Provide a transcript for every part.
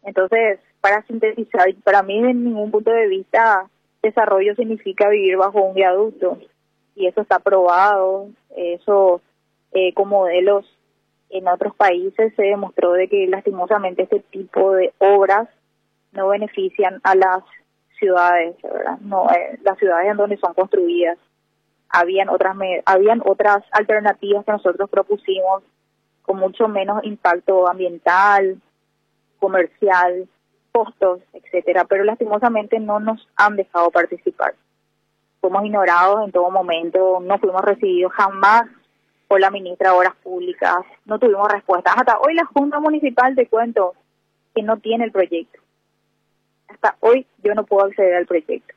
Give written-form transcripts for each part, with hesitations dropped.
Entonces, para sintetizar, para mí, desde ningún punto de vista, desarrollo significa vivir bajo un viaducto. Y eso está probado, eso con modelos en otros países se demostró de que lastimosamente este tipo de obras no benefician a las ciudades, ¿verdad? No, las ciudades en donde son construidas. Habían otras alternativas que nosotros propusimos con mucho menos impacto ambiental, comercial, costos, etcétera, pero lastimosamente no nos han dejado participar. Fuimos ignorados en todo momento, no fuimos recibidos jamás por la ministra de Obras Públicas, no tuvimos respuestas. Hasta hoy la Junta Municipal, te cuento, que no tiene el proyecto. Hasta hoy yo no puedo acceder al proyecto.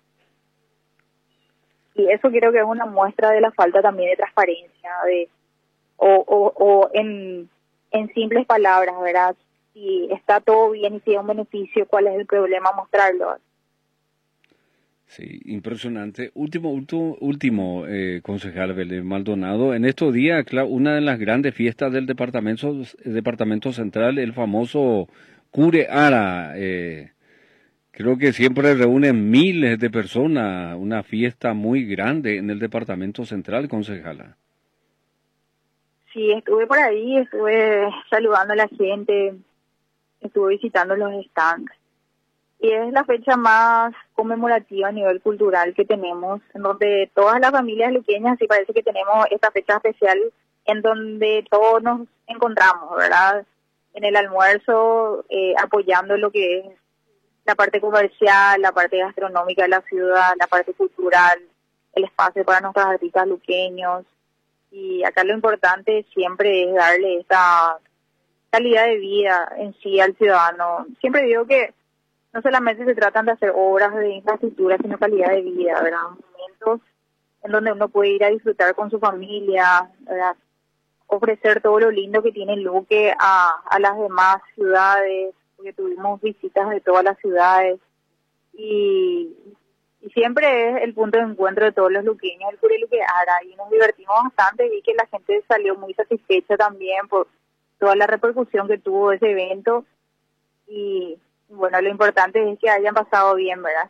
Y eso creo que es una muestra de la falta también de transparencia, o en simples palabras, ¿verdad? Si está todo bien y si hay un beneficio, ¿cuál es el problema? Mostrarlo. Sí, impresionante. Último, concejal Belén Maldonado. En estos días, claro, una de las grandes fiestas del departamento central, el famoso Cure Ara. Creo que siempre reúnen miles de personas, una fiesta muy grande en el departamento central, concejala. Sí, estuve por ahí, estuve saludando a la gente, estuve visitando los stands. Y es la fecha más conmemorativa a nivel cultural que tenemos, en donde todas las familias luqueñas, sí parece que tenemos esta fecha especial en donde todos nos encontramos, ¿verdad? En el almuerzo, apoyando lo que es la parte comercial, la parte gastronómica de la ciudad, la parte cultural, el espacio para nuestros artistas luqueños. Y acá lo importante siempre es darle esta calidad de vida en sí al ciudadano. Siempre digo que no solamente se tratan de hacer obras de infraestructura, sino calidad de vida, ¿verdad? Momentos en donde uno puede ir a disfrutar con su familia, ¿verdad? Ofrecer todo lo lindo que tiene Luque a las demás ciudades, porque tuvimos visitas de todas las ciudades. Y siempre es el punto de encuentro de todos los luqueños, el Cure Luque Ara, y nos divertimos bastante. Vi que la gente salió muy satisfecha también por toda la repercusión que tuvo ese evento. Y bueno, lo importante es que hayan pasado bien, ¿verdad?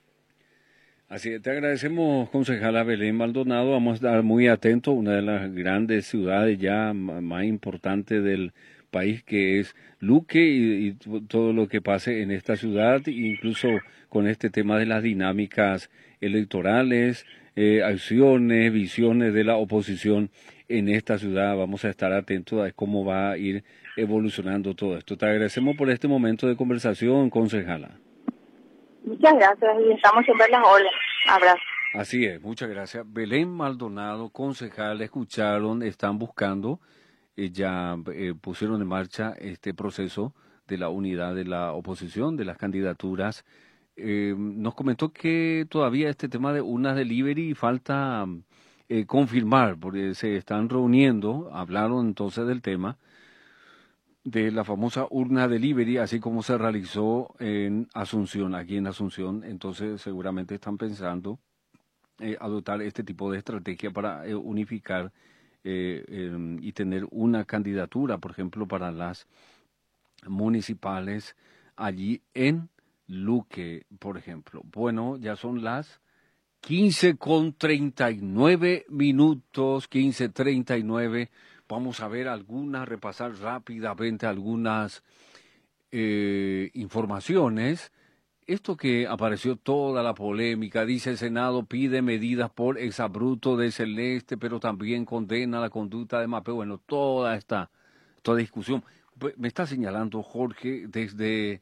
Así es, te agradecemos, concejala Belén Maldonado. Vamos a estar muy atentos, una de las grandes ciudades ya más importantes del país, que es Luque, y todo lo que pase en esta ciudad, incluso con este tema de las dinámicas electorales, acciones, visiones de la oposición en esta ciudad. Vamos a estar atentos a cómo va a ir evolucionando todo esto. Te agradecemos por este momento de conversación, concejala. Muchas gracias y estamos siempre a las órdenes. Abrazo. Así es, muchas gracias. Belén Maldonado, concejal, escucharon, están buscando, ya pusieron en marcha este proceso de la unidad de la oposición, de las candidaturas. Nos comentó que todavía este tema de unas delivery falta confirmar, porque se están reuniendo, hablaron entonces del tema de la famosa urna delivery, así como se realizó en Asunción, aquí en Asunción. Entonces seguramente están pensando adoptar este tipo de estrategia para unificar y tener una candidatura, por ejemplo, para las municipales allí en Luque, por ejemplo. Bueno, ya son las 15:39, 15:39. Vamos a ver repasar rápidamente algunas informaciones. Esto que apareció toda la polémica, dice el Senado pide medidas por exabrupto de Celeste, pero también condena la conducta de Mapeo. Bueno, toda discusión. Me está señalando Jorge desde...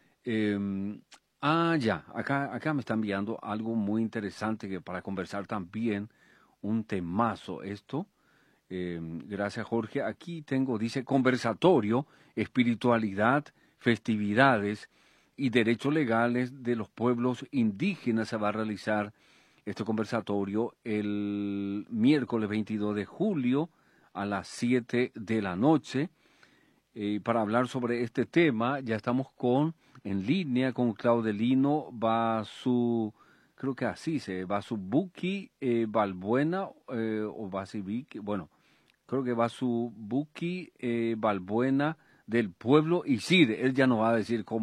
acá me está enviando algo muy interesante que para conversar también, un temazo esto. Gracias Jorge. Aquí tengo, dice, conversatorio, espiritualidad, festividades y derechos legales de los pueblos indígenas. Se va a realizar este conversatorio el miércoles 22 de julio a las 7 de la noche. Para hablar sobre este tema, ya estamos en línea con Claudelino creo que así Basubuki Balbuena o Basivic, bueno, creo que Basubuki Balbuena del pueblo Isir. Él ya nos va a decir cómo